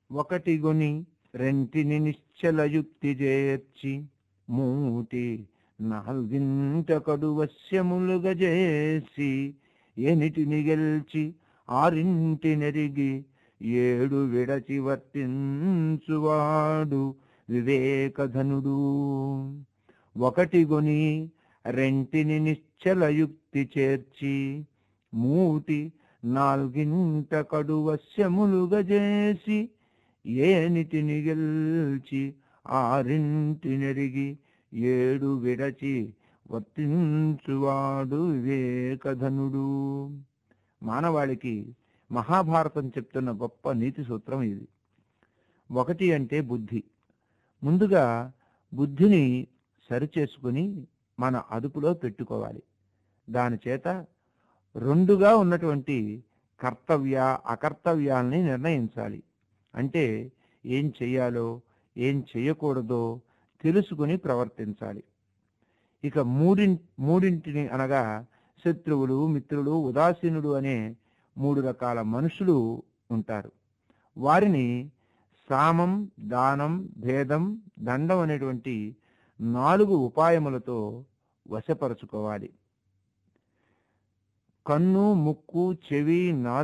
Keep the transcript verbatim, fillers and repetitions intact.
ఒకటి గొని రెంటిని నిశ్చలయుక్తి చేర్చి మూటి నాల్గింట కడు వశ్యములుగా చేసి ఎనిటిని గెల్చి ఆరింటి నెరిగి ఏడు విడచి వర్తించువాడు వివేకధనుడు. ఒకటి గొని రెంటిని నిశ్చలయుక్తి చేర్చి మూటి నాల్గింట కడు వశ్యములుగా చేసి ఏనిటిని గెల్చి ఆరింటి నెరిగి ఏడు విడచి వర్తించువాడు వివేకధనుడు. మానవాళికి మహాభారతం చెప్తున్న గొప్ప నీతి సూత్రం ఇది. ఒకటి అంటే బుద్ధి. ముందుగా బుద్ధిని సరిచేసుకుని మన అదుపులో పెట్టుకోవాలి. దాని చేత రెండుగా ఉన్నటువంటి కర్తవ్య అకర్తవ్యాల్ని నిర్ణయించాలి. అంటే ఏం చెయ్యాలో ఏం చెయ్యకూడదో తెలుసుకుని ప్రవర్తించాలి. ఇక మూడిం మూడింటిని అనగా శత్రువులు, మిత్రులు, ఉదాసీనుడు అనే మూడు రకాల మనుషులు ఉంటారు. వారిని సామం, దానం, భేదం, దండం అనేటువంటి నాలుగు ఉపాయములతో వశపరుచుకోవాలి. కన్ను, ముక్కు, చెవి, నాలుగు